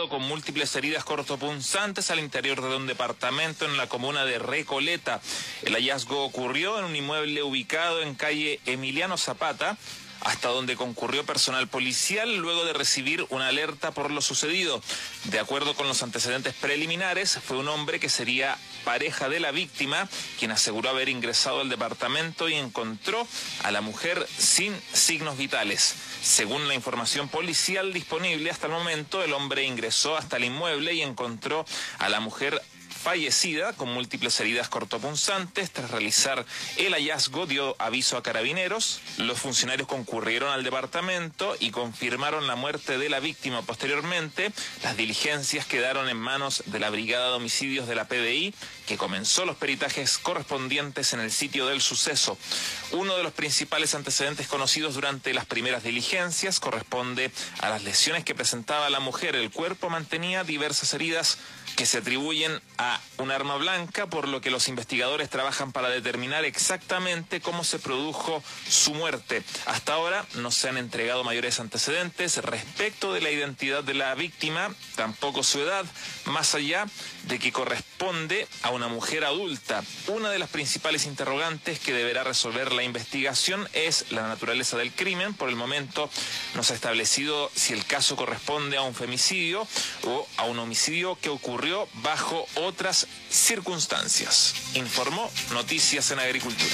hallado con múltiples heridas cortopunzantes al interior de un departamento en la comuna de Recoleta. El hallazgo ocurrió en un inmueble ubicado en calle Emiliano Zapata, hasta donde concurrió personal policial luego de recibir una alerta por lo sucedido. De acuerdo con los antecedentes preliminares, fue un hombre que sería pareja de la víctima, quien aseguró haber ingresado al departamento y encontró a la mujer sin signos vitales. Según la información policial disponible hasta el momento, el hombre ingresó hasta el inmueble y encontró a la mujer fallecida con múltiples heridas cortopunzantes. Tras realizar el hallazgo, dio aviso a carabineros. Los funcionarios concurrieron al departamento y confirmaron la muerte de la víctima. Posteriormente, las diligencias quedaron en manos de la Brigada de Homicidios de la PDI, que comenzó los peritajes correspondientes en el sitio del suceso. Uno de los principales antecedentes conocidos durante las primeras diligencias corresponde a las lesiones que presentaba la mujer. El cuerpo mantenía diversas heridas que se atribuyen a un arma blanca, por lo que los investigadores trabajan para determinar exactamente cómo se produjo su muerte. Hasta ahora no se han entregado mayores antecedentes respecto de la identidad de la víctima, tampoco su edad, más allá de que corresponde a una mujer adulta. Una de las principales interrogantes que deberá resolver la investigación es la naturaleza del crimen. Por el momento no se ha establecido si el caso corresponde a un femicidio o a un homicidio que ocurrió bajo otras circunstancias. Informó Noticias en Agricultura.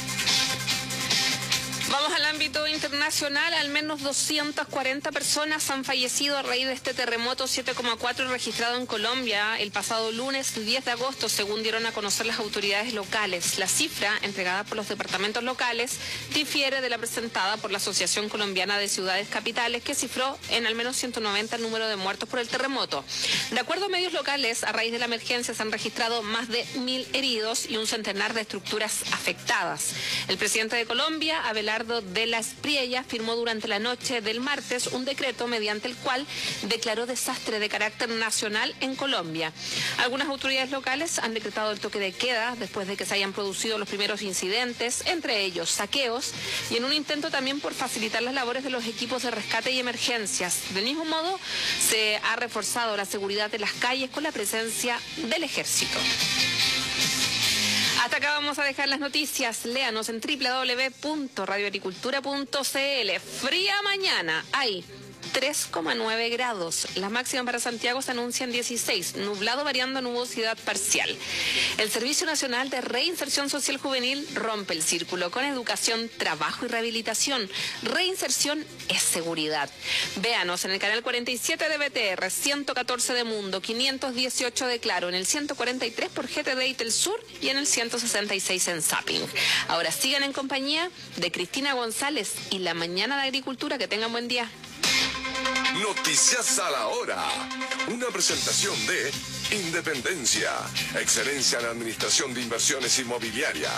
Vamos al ámbito internacional. Al menos 240 personas han fallecido a raíz de este terremoto 7,4 registrado en Colombia el pasado lunes 10 de agosto, según dieron a conocer las autoridades locales. La cifra entregada por los departamentos locales difiere de la presentada por la Asociación Colombiana de Ciudades Capitales, que cifró en al menos 190 el número de muertos por el terremoto. De acuerdo a medios locales, a raíz de la emergencia se han registrado más de 1.000 heridos y un centenar de estructuras afectadas. El presidente de Colombia, Abelardo de la Espriella, firmó durante la noche del martes un decreto mediante el cual declaró desastre de carácter nacional en Colombia. Algunas autoridades locales han decretado el toque de queda después de que se hayan producido los primeros incidentes, entre ellos saqueos, y en un intento también por facilitar las labores de los equipos de rescate y emergencias. Del mismo modo, se ha reforzado la seguridad de las calles con la presencia del ejército. Hasta acá vamos a dejar las noticias. Léanos en www.radioagricultura.cl. Fría mañana. Hay 3,9 grados. Las máximas para Santiago se anuncian 16. Nublado variando a nubosidad parcial. El Servicio Nacional de Reinserción Social Juvenil rompe el círculo con educación, trabajo y rehabilitación. Reinserción es seguridad. Véanos en el canal 47 de BTR, 114 de Mundo, 518 de Claro, en el 143 por GTD y Telsur y en el 166 en Zapping. Ahora sigan en compañía de Cristina González y La Mañana de Agricultura. Que tengan buen día. Noticias a la hora. Una presentación de Independencia. Excelencia en administración de inversiones inmobiliarias.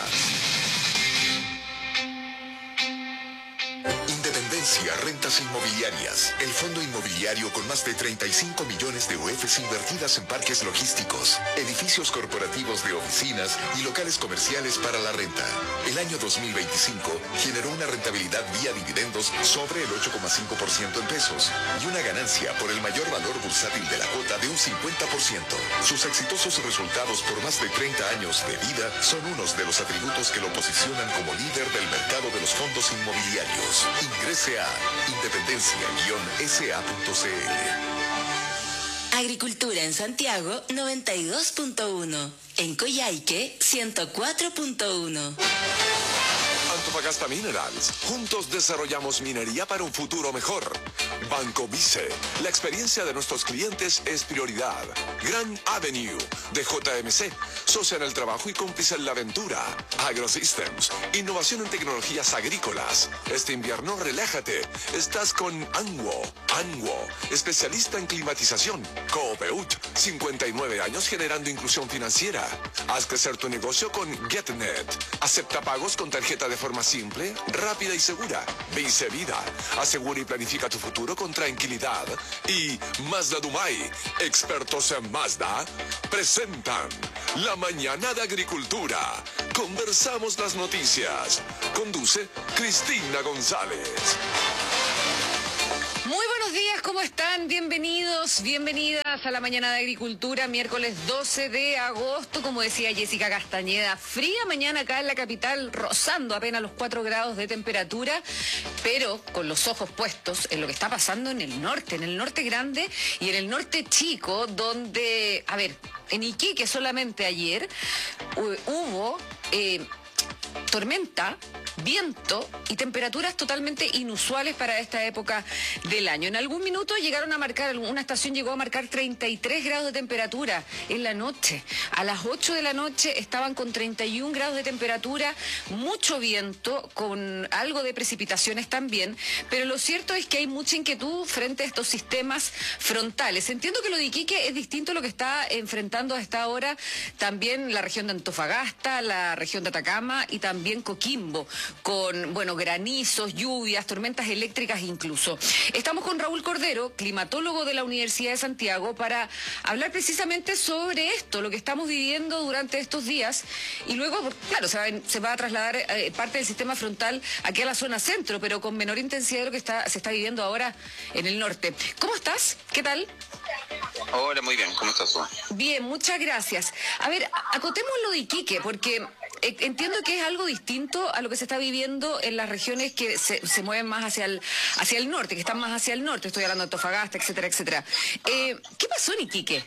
Independencia Rentas Inmobiliarias. El fondo inmobiliario con más de 35 millones de UFs invertidas en parques logísticos, edificios corporativos de oficinas y locales comerciales para la renta. El año 2025 generó una rentabilidad vía dividendos sobre el 8,5% en pesos y una ganancia por el mayor valor bursátil de la cuota de un 50%. Sus exitosos resultados por más de 30 años de vida son unos de los atributos que lo posicionan como líder del mercado de los fondos inmobiliarios. Ingrese a independencia-sa.cl. Agricultura en Santiago 92.1. En Coyhaique 104.1. Antofagasta Minerals. Juntos desarrollamos minería para un futuro mejor. Banco Vice. La experiencia de nuestros clientes es prioridad. Grand Avenue de JMC. Socia en el trabajo y cómplice en la aventura. AgroSystems. Innovación en tecnologías agrícolas. Este invierno relájate. Estás con Anwo. Especialista en climatización. Coopeut. 59 años generando inclusión financiera. Haz crecer tu negocio con GetNet. Acepta pagos con tarjeta de forma simple, rápida y segura. Vice Vida. Asegura y planifica tu futuro con tranquilidad. Y Mazda Dumay, expertos en Mazda, presentan La Mañana de Agricultura. Conversamos las noticias. Conduce Cristina González. Muy buenos días. ¿cómo están? Bienvenidos, bienvenidas a la Mañana de Agricultura, miércoles 12 de agosto, como decía Jessica Castañeda, fría mañana acá en la capital, rozando apenas los 4 grados de temperatura, pero con los ojos puestos en lo que está pasando en el norte grande y en el norte chico, donde, a ver, en Iquique solamente ayer hubo tormenta, viento y temperaturas totalmente inusuales para esta época del año. En algún minuto llegaron a marcar, una estación llegó a marcar 33 grados de temperatura en la noche. A las 8 de la noche estaban con 31 grados de temperatura, mucho viento, con algo de precipitaciones también, pero lo cierto es que hay mucha inquietud frente a estos sistemas frontales. Entiendo que lo de Iquique es distinto a lo que está enfrentando a esta hora también la región de Antofagasta, la región de Atacama y también Coquimbo, con, bueno, granizos, lluvias, tormentas eléctricas incluso. Estamos con Raúl Cordero, climatólogo de la Universidad de Santiago, para hablar precisamente sobre esto, lo que estamos viviendo durante estos días, y luego, claro, se va a trasladar parte del sistema frontal aquí a la zona centro, pero con menor intensidad de lo que se está viviendo ahora en el norte. ¿Cómo estás? ¿Qué tal? Hola, muy bien, ¿cómo estás tú? Bien, muchas gracias. A ver, acotemos lo de Iquique, porque entiendo que es algo distinto a lo que se está viviendo en las regiones que se mueven más hacia el norte, que están más hacia el norte. Estoy hablando de Antofagasta, etcétera, etcétera. ¿Qué pasó en Iquique?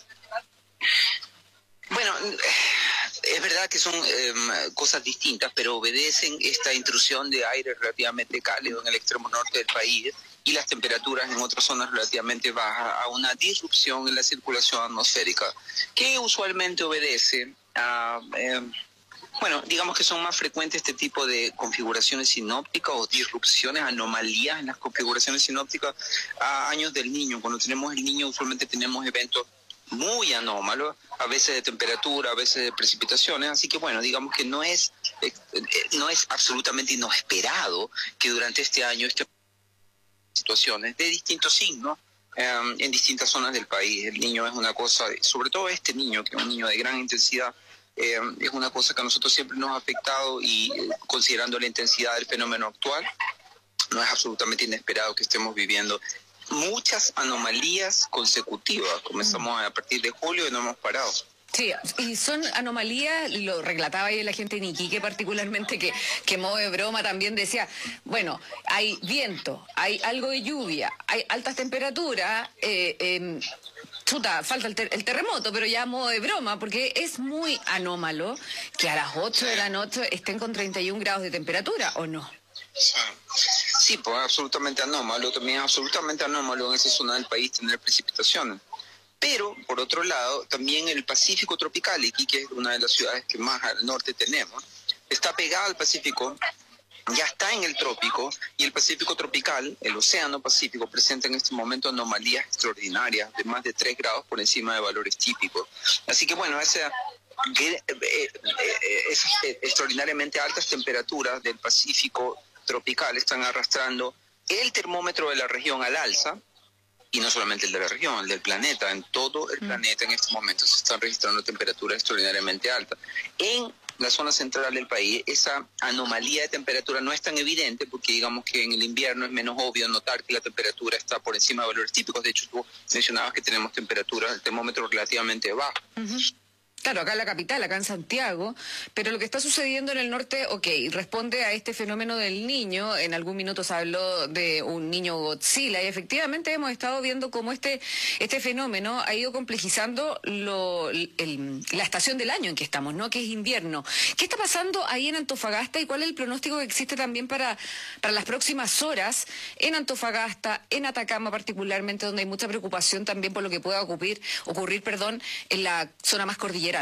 Bueno, es verdad que son cosas distintas, pero obedecen esta intrusión de aire relativamente cálido en el extremo norte del país y las temperaturas en otras zonas relativamente bajas a una disrupción en la circulación atmosférica, que usualmente obedece a... bueno, digamos que son más frecuentes este tipo de configuraciones sinópticas o disrupciones, anomalías en las configuraciones sinópticas a años del Niño. Cuando tenemos el Niño usualmente tenemos eventos muy anómalos, a veces de temperatura, a veces de precipitaciones, así que bueno, digamos que no es absolutamente inesperado que durante este año situaciones de distintos signos en distintas zonas del país. El Niño es una cosa, sobre todo este niño, que es un niño de gran intensidad, es una cosa que a nosotros siempre nos ha afectado y considerando la intensidad del fenómeno actual, no es absolutamente inesperado que estemos viviendo muchas anomalías consecutivas. Comenzamos a partir de julio y no hemos parado. Sí, y son anomalías, lo relataba ahí la gente en Iquique particularmente, que modo de broma también decía, bueno, hay viento, hay algo de lluvia, hay altas temperaturas, falta el terremoto, pero ya a modo de broma, porque es muy anómalo que a las 8 de la noche estén con 31 grados de temperatura, ¿o no? Sí, pues absolutamente anómalo. También es absolutamente anómalo en esa zona del país tener precipitaciones. Pero, por otro lado, también el Pacífico tropical, Iquique es una de las ciudades que más al norte tenemos, está pegada al Pacífico, ya está en el trópico, y el Pacífico tropical, el Océano Pacífico, presenta en este momento anomalías extraordinarias de más de 3 grados por encima de valores típicos. Así que bueno, esas extraordinariamente altas temperaturas del Pacífico tropical están arrastrando el termómetro de la región al alza, y no solamente el de la región, el del planeta. En todo el planeta en este momento se están registrando temperaturas extraordinariamente altas. En la zona central del país, esa anomalía de temperatura no es tan evidente porque digamos que en el invierno es menos obvio notar que la temperatura está por encima de valores típicos. De hecho, tú mencionabas que tenemos temperaturas del termómetro relativamente bajas. Claro, acá en la capital, acá en Santiago, pero lo que está sucediendo en el norte, responde a este fenómeno del Niño. En algún minuto se habló de un niño Godzilla y efectivamente hemos estado viendo cómo este fenómeno ha ido complejizando la estación del año en que estamos, ¿no? Que es invierno. ¿Qué está pasando ahí en Antofagasta y cuál es el pronóstico que existe también para las próximas horas en Antofagasta, en Atacama particularmente, donde hay mucha preocupación también por lo que pueda ocurrir, en la zona más cordillerana?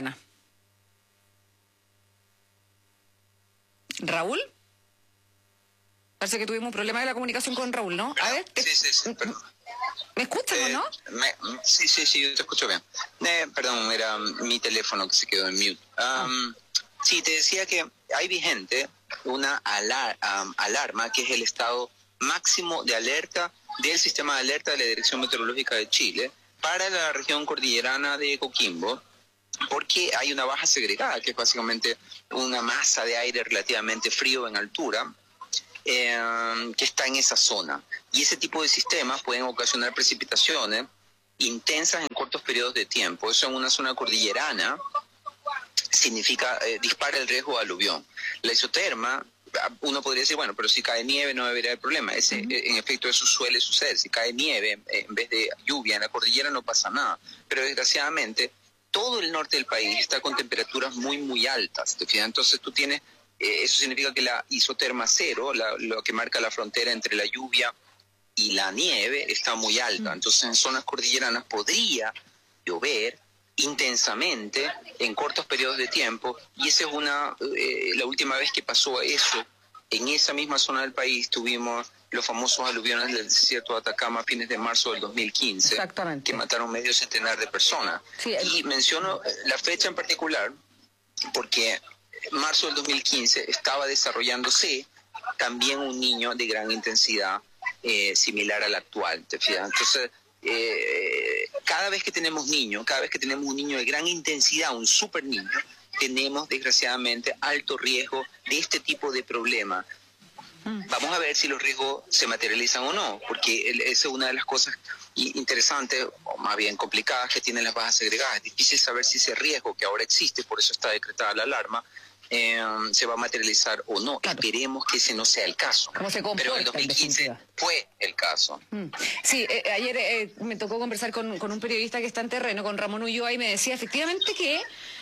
¿Raúl? Parece que tuvimos un problema de la comunicación con Raúl, ¿no? A ver. Sí, perdón. ¿Me escuchas o no? Sí, yo te escucho bien. Perdón, era mi teléfono que se quedó en mute. Sí, te decía que hay vigente una alarma que es el estado máximo de alerta del sistema de alerta de la Dirección Meteorológica de Chile para la región cordillerana de Coquimbo, porque hay una baja segregada, que es básicamente una masa de aire relativamente frío en altura, que está en esa zona. Y ese tipo de sistemas pueden ocasionar precipitaciones intensas en cortos periodos de tiempo. Eso en una zona cordillerana significa dispara el riesgo de aluvión. La isoterma, uno podría decir, bueno, pero si cae nieve no debería haber problema. En efecto, eso suele suceder. Si cae nieve en vez de lluvia en la cordillera no pasa nada. Pero desgraciadamente, todo el norte del país está con temperaturas muy, muy altas. Entonces tú tienes, eso significa que la isoterma cero, lo que marca la frontera entre la lluvia y la nieve, está muy alta. Entonces en zonas cordilleranas podría llover intensamente en cortos periodos de tiempo, y esa es la última vez que pasó eso. En esa misma zona del país tuvimos los famosos aluviones del desierto de Atacama a fines de marzo del 2015, que mataron medio centenar de personas. Sí, y menciono la fecha en particular porque en marzo del 2015 estaba desarrollándose también un niño de gran intensidad similar al actual, ¿te fijas? Entonces, cada vez que tenemos un niño de gran intensidad, un super niño, tenemos desgraciadamente alto riesgo de este tipo de problema. Vamos a ver si los riesgos se materializan o no, porque esa es una de las cosas interesantes, o más bien complicadas, que tienen las bajas segregadas. Es difícil saber si ese riesgo que ahora existe, por eso está decretada la alarma, se va a materializar o no. Claro. Esperemos que ese no sea el caso. Pero en el 2015 fue el caso. Sí, ayer me tocó conversar con un periodista que está en terreno, con Ramón Ulloa, y me decía efectivamente que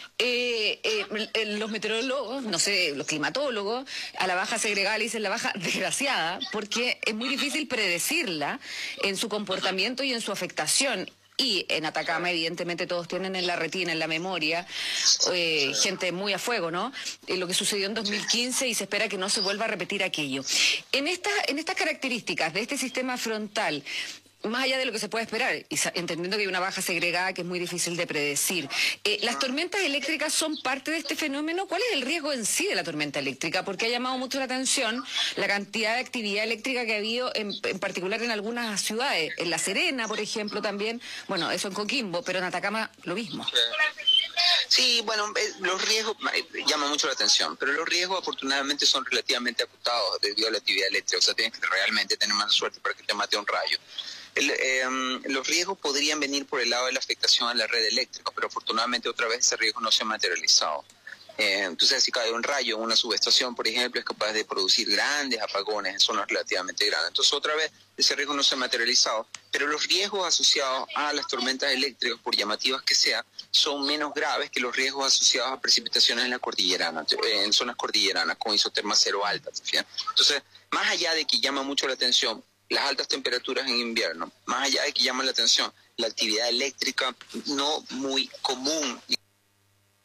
los meteorólogos, no sé, los climatólogos, a la baja segregada le dicen la baja desgraciada, porque es muy difícil predecirla en su comportamiento y en su afectación. Y en Atacama, evidentemente, todos tienen en la retina, en la memoria, gente muy a fuego, ¿no? Lo que sucedió en 2015, y se espera que no se vuelva a repetir aquello. En estas características de este sistema frontal, más allá de lo que se puede esperar, y entendiendo que hay una baja segregada que es muy difícil de predecir, ¿las tormentas eléctricas son parte de este fenómeno? ¿Cuál es el riesgo en sí de la tormenta eléctrica? Porque ha llamado mucho la atención la cantidad de actividad eléctrica que ha habido, en particular en algunas ciudades. En La Serena, por ejemplo, también. Bueno, eso en Coquimbo, pero en Atacama lo mismo. Sí, bueno, los riesgos llaman mucho la atención, pero los riesgos afortunadamente son relativamente acotados debido a la actividad eléctrica. O sea, tienes que realmente tener mala suerte para que te mate un rayo. Los riesgos podrían venir por el lado de la afectación a la red eléctrica, pero afortunadamente otra vez ese riesgo no se ha materializado. Entonces, si cae un rayo en una subestación, por ejemplo, es capaz de producir grandes apagones en zonas relativamente grandes. Entonces, otra vez, ese riesgo no se ha materializado. Pero los riesgos asociados a las tormentas eléctricas, por llamativas que sean, son menos graves que los riesgos asociados a precipitaciones en la cordillerana, en zonas cordilleranas, con isoterma cero alta. Entonces, más allá de que llama mucho la atención las altas temperaturas en invierno, más allá de que llama la atención la actividad eléctrica no muy común